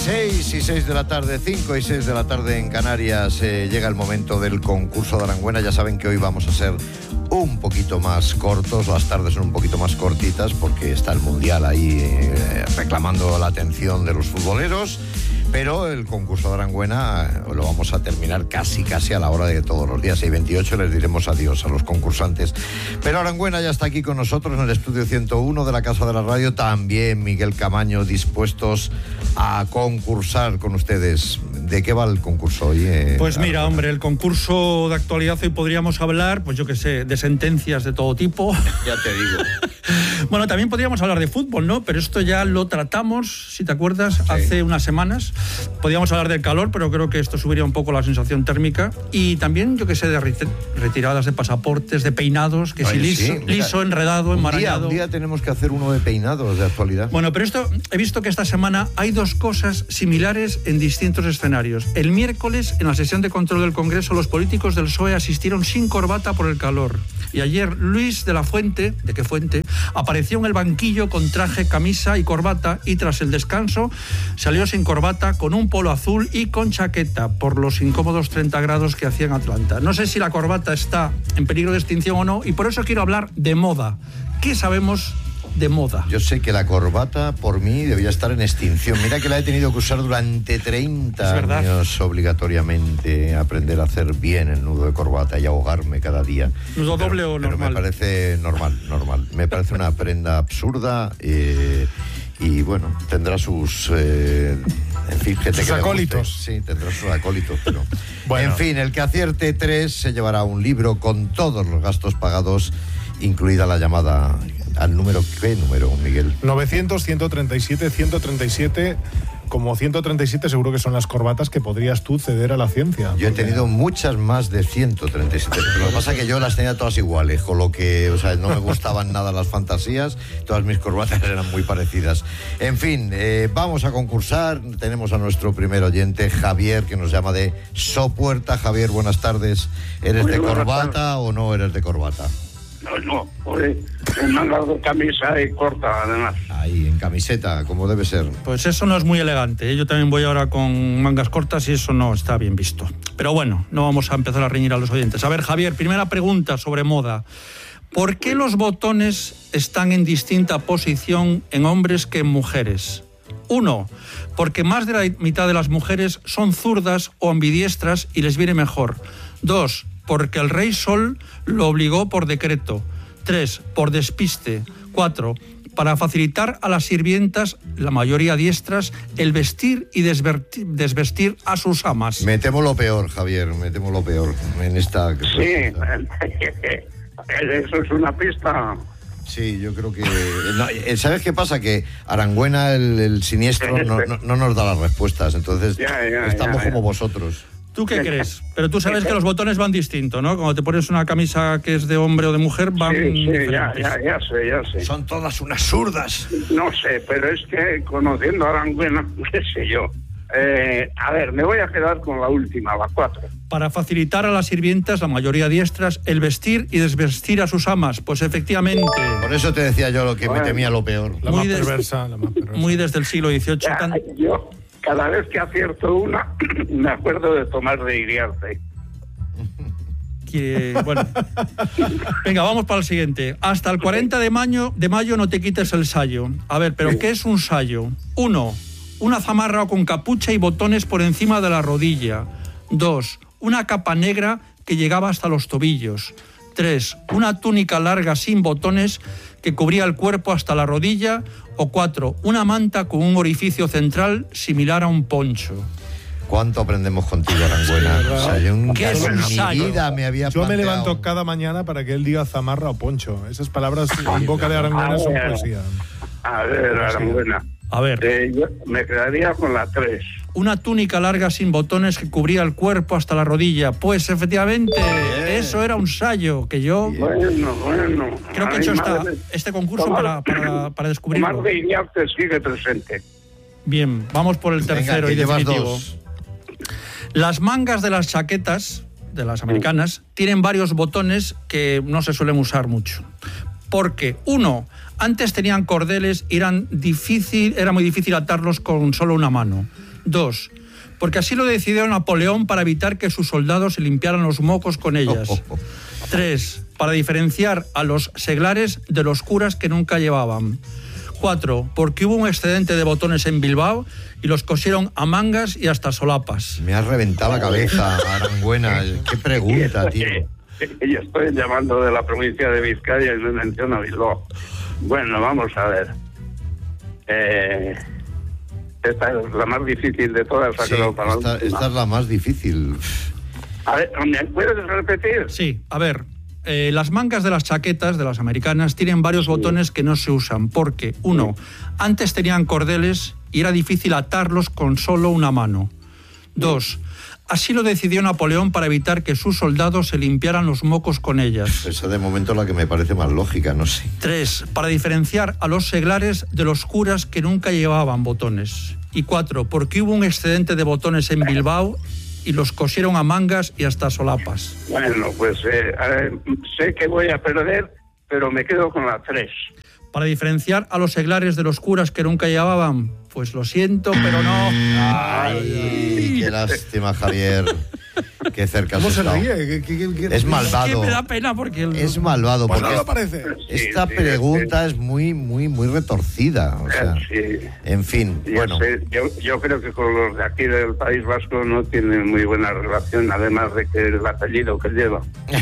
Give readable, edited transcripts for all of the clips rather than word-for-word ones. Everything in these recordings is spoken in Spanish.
6 y 6 de la tarde, 5 y 6 de la tarde en Canarias, llega el momento del concurso de Aranguena. Ya saben que hoy vamos a ser un poquito más cortos, las tardes son un poquito más cortitas porque está el Mundial ahí reclamando la atención de los futboleros. Pero el concurso de Aranguena lo vamos a terminar casi a la hora de todos los días. 6:28 les diremos adiós a los concursantes. Pero Aranguena ya está aquí con nosotros en el estudio 101 de la Casa de la Radio. También Miguel Camaño, dispuestos a concursar con ustedes. ¿De qué va el concurso hoy? Pues mira, hombre, el concurso de actualidad hoy podríamos hablar, pues yo qué sé, de sentencias de todo tipo. Ya te digo. Bueno, también podríamos hablar de fútbol, ¿no? Pero esto ya lo tratamos, si te acuerdas, hace unas semanas. Podríamos hablar del calor, pero creo que esto subiría un poco la sensación térmica. Y también, yo qué sé, de retiradas de pasaportes, de peinados, que si liso, enredado, enmarañado. Un día tenemos que hacer uno de peinados de actualidad. Bueno, pero esto, he visto que esta semana hay dos cosas similares en distintos escenarios. El miércoles, en la sesión de control del Congreso, los políticos del PSOE asistieron sin corbata por el calor. Y ayer Luis de la Fuente, ¿de qué fuente?, apareció en el banquillo con traje, camisa y corbata, y tras el descanso salió sin corbata, con un polo azul y con chaqueta, por los incómodos 30 grados que hacía en Atlanta. No sé si la corbata está en peligro de extinción o no, y por eso quiero hablar de moda. ¿Qué sabemos de moda? Yo sé que la corbata, por mí, debía estar en extinción. Mira que la he tenido que usar durante 30 años obligatoriamente, aprender a hacer bien el nudo de corbata y ahogarme cada día. ¿Nudo doble o normal? Pero me parece normal. Me parece una prenda absurda y bueno, tendrá sus... en fin, gente sus acólitos. Sí, tendrá sus acólitos, pero... Bueno. En fin, el que acierte 3 se llevará un libro con todos los gastos pagados, incluida la llamada... ¿Al número qué número, Miguel? 900, 137, 137... Como 137 seguro que son las corbatas que podrías tú ceder a la ciencia. Yo he tenido muchas más de 137. Pero lo que pasa es que yo las tenía todas iguales, con lo que, o sea, no me gustaban nada las fantasías. Todas mis corbatas eran muy parecidas. En fin, vamos a concursar. Tenemos a nuestro primer oyente, Javier, que nos llama de Sopuerta. Javier, buenas tardes. ¿Eres de corbata o no eres de corbata? No, en mangas de camisa y corta, además. Ahí, en camiseta, como debe ser. Pues eso no es muy elegante. Yo también voy ahora con mangas cortas y eso no está bien visto. Pero bueno, no vamos a empezar a reñir a los oyentes. A ver, Javier, primera pregunta sobre moda. ¿Por qué los botones están en distinta posición en hombres que en mujeres? 1. Porque más de la mitad de las mujeres son zurdas o ambidiestras y les viene mejor. 2. Porque el rey Sol lo obligó por decreto. 3. Por despiste. 4. Para facilitar a las sirvientas, la mayoría diestras, el vestir y desvestir a sus amas. Me temo lo peor, Javier, me temo lo peor en esta... Sí, eso es una pista. Sí, yo creo que... No, ¿sabes qué pasa? Que Aranguena, el siniestro, no nos da las respuestas, entonces estamos como vosotros. ¿Tú qué crees? Pero tú sabes que los botones van distinto, ¿no? Cuando te pones una camisa que es de hombre o de mujer, van diferentes. Ya sé. Son todas unas zurdas. No sé, pero es que conociendo a Aranguena, qué sé yo. A ver, me voy a quedar con la última, la 4. Para facilitar a las sirvientas, la mayoría diestras, el vestir y desvestir a sus amas. Pues efectivamente... Por eso te decía yo lo que me temía lo peor. La más perversa. Muy desde el siglo XVIII. Yo... Cada vez que acierto una, me acuerdo de Tomás de Iriarte. Bueno. Venga, vamos para el siguiente. Hasta el 40 de mayo no te quites el sayo. A ver, ¿pero qué es un sayo? 1. Una zamarra con capucha y botones por encima de la rodilla. 2. Una capa negra que llegaba hasta los tobillos. 3. Una túnica larga sin botones que cubría el cuerpo hasta la rodilla. O 4. Una manta con un orificio central similar a un poncho. ¿Cuánto aprendemos contigo, Aranguena? Sí, o sea, yo ¿qué es un sayo? Yo me levanto cada mañana para que él diga zamarra o poncho. Esas palabras en boca de Aranguena son poesía. A ver, Aranguena. A ver. Yo me quedaría con la 3. Una túnica larga sin botones que cubría el cuerpo hasta la rodilla. Pues efectivamente, eso era un sayo que yo... Bueno. Creo que he hecho este concurso para descubrirlo. Tomás de Iriarte sigue presente. Bien, vamos por el tercero. Venga, y definitivo. 2. Las mangas de las chaquetas, de las americanas, tienen varios botones que no se suelen usar mucho. Porque, 1, antes tenían cordeles y era muy difícil atarlos con solo una mano. 2. Porque así lo decidió Napoleón para evitar que sus soldados se limpiaran los mocos con ellas. 3. Para diferenciar a los seglares de los curas que nunca llevaban. 4. Porque hubo un excedente de botones en Bilbao y los cosieron a mangas y hasta solapas. Me has reventado la cabeza, Arangüena. Qué pregunta, tío. Yo estoy llamando de la provincia de Vizcaya y no menciono Bilbao. Bueno, vamos a ver. Esta es la más difícil de todas. Sí, esta es la más difícil. A ver, ¿me puedes repetir? Sí, a ver. Las mangas de las chaquetas de las americanas tienen varios botones que no se usan porque, 1, antes tenían cordeles y era difícil atarlos con solo una mano. 2, así lo decidió Napoleón para evitar que sus soldados se limpiaran los mocos con ellas. Esa de momento es la que me parece más lógica, no sé. 3, para diferenciar a los seglares de los curas que nunca llevaban botones. Y 4, porque hubo un excedente de botones en Bilbao y los cosieron a mangas y hasta solapas. Bueno, pues sé que voy a perder, pero me quedo con la 3. Para diferenciar a los seglares de los curas que nunca llevaban, pues lo siento, pero no. Ay, qué lástima, Javier. Qué cerca has ¿Cómo se estado. ríe? Es malvado. Es que me da pena porque... Es malvado Pues porque nada parece. esta pregunta es muy, muy, muy retorcida. O sea, Sí. en fin, bueno. Yo creo que con los de aquí del País Vasco no tienen muy buena relación, además de que el apellido que lleva.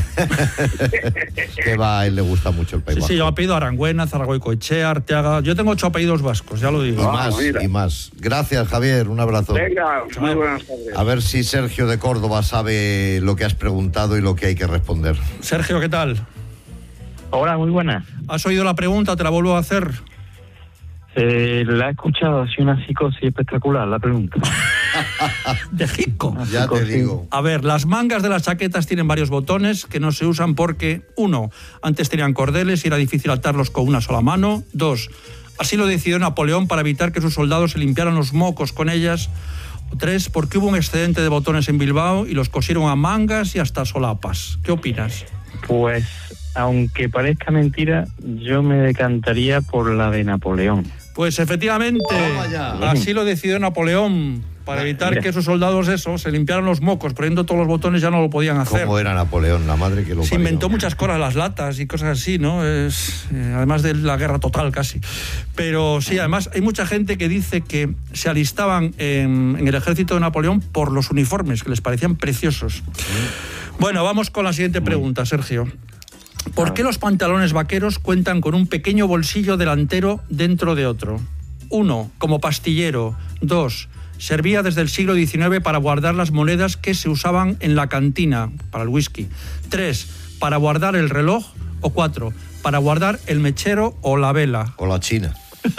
Que va, a él le gusta mucho el País Vasco. Sí, yo apellido Arangüena, Zaragoicoechea, Arteaga. Yo tengo 8 apellidos vascos, ya lo digo. Y más. Gracias, Javier. Un abrazo. Venga, muy buenas tardes. A ver si Sergio de Córdoba sabe lo que has preguntado y lo que hay que responder. Sergio, ¿qué tal? Hola, muy buena. ¿Has oído la pregunta? Te la vuelvo a hacer. La he escuchado, ha sido una psicosis espectacular la pregunta. De Hitco. Ya te digo. A ver, las mangas de las chaquetas tienen varios botones que no se usan porque, 1, antes tenían cordeles y era difícil atarlos con una sola mano. 2, así lo decidió Napoleón para evitar que sus soldados se limpiaran los mocos con ellas. 3, porque hubo un excedente de botones en Bilbao y los cosieron a mangas y hasta solapas. ¿Qué opinas? Pues, aunque parezca mentira, yo me decantaría por la de Napoleón. Pues efectivamente, Toma ya. así lo decidió Napoleón, para evitar Mira. que sus soldados se limpiaran los mocos, poniendo todos los botones ya no lo podían hacer. ¿Cómo era Napoleón? La madre que lo Se parió. inventó muchas cosas, las latas y cosas así, ¿no? Además de la guerra total casi. Pero sí, además hay mucha gente que dice que se alistaban en el ejército de Napoleón por los uniformes, que les parecían preciosos. Bueno, vamos con la siguiente pregunta, Sergio. ¿Por qué los pantalones vaqueros cuentan con un pequeño bolsillo delantero dentro de otro? 1, como pastillero. 2, servía desde el siglo XIX para guardar las monedas que se usaban en la cantina, para el whisky. 3, para guardar el reloj. O 4, para guardar el mechero o la vela. O la China.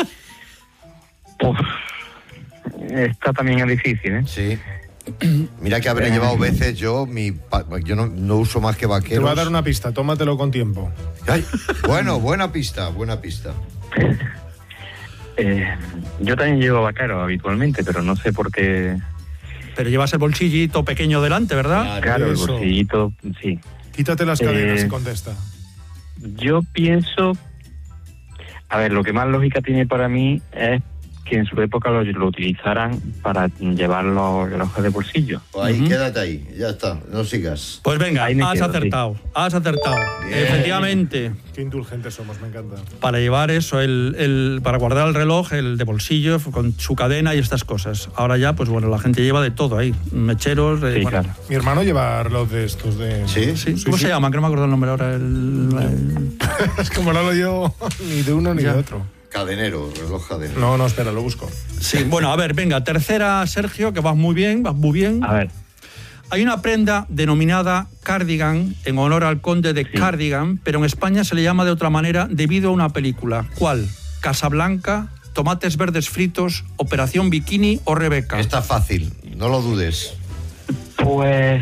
Uf, esta también es difícil, ¿eh? Sí. Mira que habré llevado veces yo no uso más que Te vaqueros. voy a dar una pista, tómatelo con tiempo. Ay, bueno, buena pista, buena pista. Yo también llevo vaquero habitualmente, pero no sé por qué. Pero llevas el bolsillito pequeño delante, ¿verdad? Claro, el eso. bolsillito, sí. Quítate las cadenas y contesta. Yo pienso. A ver, lo que más lógica tiene para mí es que en su época lo utilizaran para llevar los relojes de bolsillo. Pues ahí, quédate ahí, ya está, no sigas. Pues venga, Ahí me has quedo, acertado, sí. has acertado. Bien. Efectivamente. Qué indulgentes somos, me encanta. Para llevar eso, para guardar el reloj, el de bolsillo, con su cadena y estas cosas. Ahora ya, pues bueno, la gente lleva de todo ahí. Mecheros, Sí, bueno. claro. Mi hermano lleva reloj de estos de... ¿Sí? Sí, ¿cómo se llama? Que no me acuerdo el nombre ahora. Es como no lo llevo ni de uno ni Ya. de otro. Cadenero, reloj cadenero. No, espera, lo busco. Sí, bueno, a ver, venga, tercera, Sergio, que vas muy bien, vas muy bien. A ver, Hay una prenda denominada cardigan en honor al conde de Cardigan, pero en España se le llama de otra manera debido a una película. ¿Cuál? ¿Casablanca, Tomates verdes fritos, Operación Bikini o Rebeca? Está fácil, no lo dudes. pues.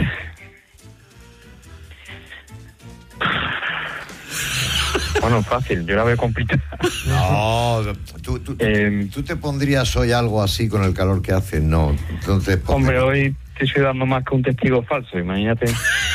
Bueno, fácil, yo la veo complicada. No, tú te pondrías hoy algo así con el calor que hace, no. Entonces, Hombre, hoy te estoy dando más que un testigo falso, imagínate.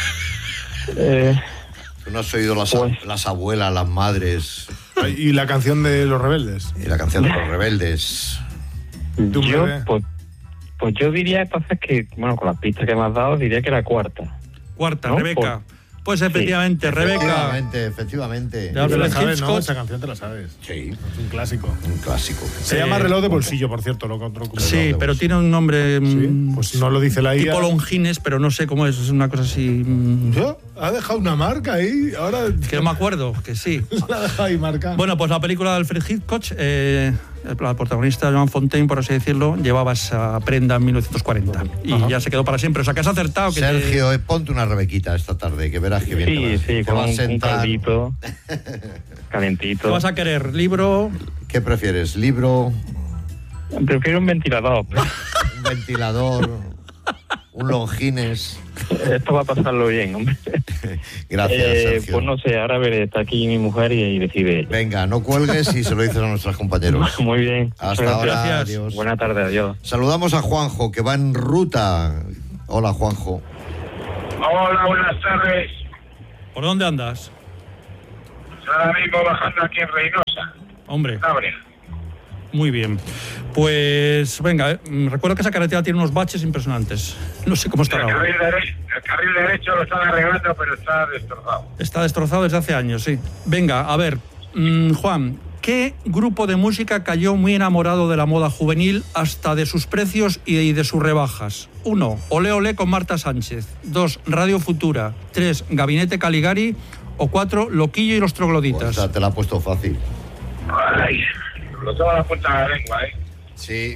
tú no has oído las abuelas, las madres Y la canción de Los Rebeldes. y la canción de los rebeldes. De un Yo, bebé. pues, Pues yo diría entonces que, bueno, con las pistas que me has dado, diría que la cuarta. Cuarta, ¿No? Rebeca. Pues efectivamente, Rebeca. Efectivamente. De Alfred Te la sabes, Hitchcock. ¿no? Esa canción te la sabes. Sí, Es un clásico. un clásico. Se llama Reloj de Bolsillo, por cierto, lo otro. Sí, pero tiene un nombre Sí, pues no lo dice la IA. tipo Longines, pero no sé cómo es una cosa así... Ha dejado una marca ahí, ahora que no me acuerdo, que sí. la ha dejado ahí marca. Bueno, pues la película de Alfred Hitchcock, la protagonista Joan Fontaine, por así decirlo, llevaba esa prenda en 1940 y Ajá. ya se quedó para siempre. O sea, que has acertado. Que Sergio, ponte una rebequita esta tarde, que verás que bien Sí, te va a con un sentar. caldito, ¿Qué calentito. vas a querer? ¿Libro? ¿Qué prefieres? ¿Libro? Prefiero un ventilador. ¿Un ventilador? ¿Un Longines? Esto va a pasarlo bien, hombre. Gracias, Sergio. Pues no sé, ahora veré, está aquí mi mujer y decide ella. Venga, no cuelgues y se lo dices a nuestros compañeros. Muy bien. Hasta Muchas ahora, gracias. adiós. Buena tarde, adiós. Saludamos a Juanjo, que va en ruta. Hola, Juanjo. Hola, buenas tardes. ¿Por dónde andas? Ahora mismo bajando aquí en Reynosa, Hombre, Cantabria. muy bien. Pues venga, recuerdo que esa carretera tiene unos baches impresionantes. No sé cómo está El ahora. carril derecho lo están arreglando, pero está destrozado. Está destrozado desde hace años, sí. Venga, a ver, Juan, ¿qué grupo de música cayó muy enamorado de la moda juvenil hasta de sus precios y de sus rebajas? 1. Olé Olé con Marta Sánchez. 2. Radio Futura. 3. Gabinete Caligari. O 4. Loquillo y los trogloditas. Pues te la ha puesto fácil. Ay, lo tengo a la punta de la lengua, ¿eh? Sí.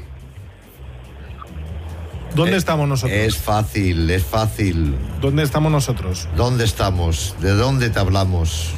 ¿Dónde estamos nosotros? Es fácil, es fácil. ¿Dónde estamos nosotros? ¿Dónde estamos? ¿De dónde te hablamos?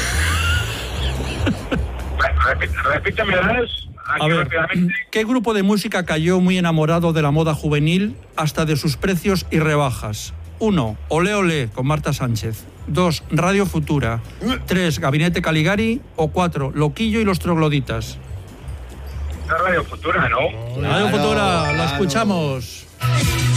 Repítemelas A aquí ver, rápidamente. ¿qué grupo de música cayó muy enamorado de la moda juvenil hasta de sus precios y rebajas? 1. Olé Olé con Marta Sánchez. 2. Radio Futura. 3. Gabinete Caligari. O 4. Loquillo y los trogloditas. La Radio Futura, ¿no? Radio Futura, la claro. escuchamos.